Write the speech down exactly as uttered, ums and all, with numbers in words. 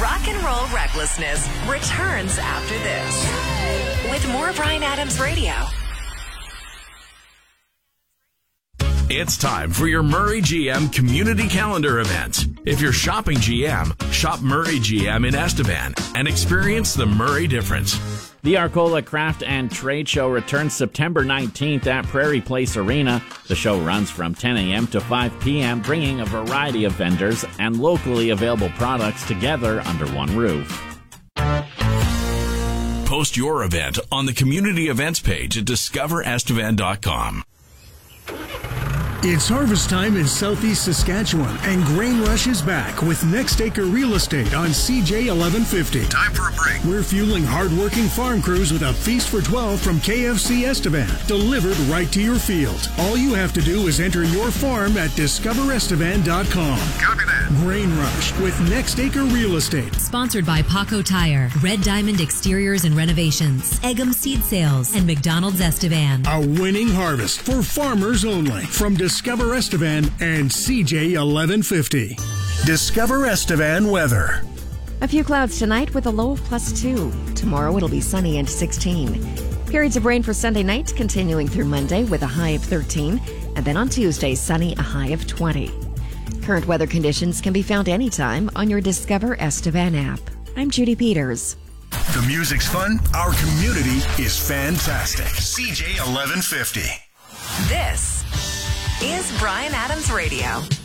Rock and Roll Recklessness returns after this with more Bryan Adams Radio. It's time for your Murray G M Community Calendar event. If you're shopping G M, shop Murray G M in Estevan and experience the Murray difference. The Arcola Craft and Trade Show returns September nineteenth at Prairie Place Arena. The show runs from ten a.m. to five p.m., bringing a variety of vendors and locally available products together under one roof. Post your event on the community events page at discover estevan dot com. It's harvest time in southeast Saskatchewan, and Grain Rush is back with Next Acre Real Estate on C J eleven fifty. Time for a break. We're fueling hard-working farm crews with a feast for twelve from K F C Estevan, delivered right to your field. All you have to do is enter your farm at discover estevan dot com. Copy that. Grain Rush with Next Acre Real Estate. Sponsored by Paco Tire, Red Diamond Exteriors and Renovations, Eggum Seed Sales, and McDonald's Estevan. A winning harvest for farmers only from Discover Estevan and C J eleven fifty. Discover Estevan weather. A few clouds tonight with a low of plus two. Tomorrow it'll be sunny and sixteen. Periods of rain for Sunday night continuing through Monday with a high of thirteen. And then on Tuesday, sunny, a high of twenty. Current weather conditions can be found anytime on your Discover Estevan app. I'm Judy Peters. The music's fun. Our community is fantastic. C J eleven fifty. This is Bryan Adams Radio.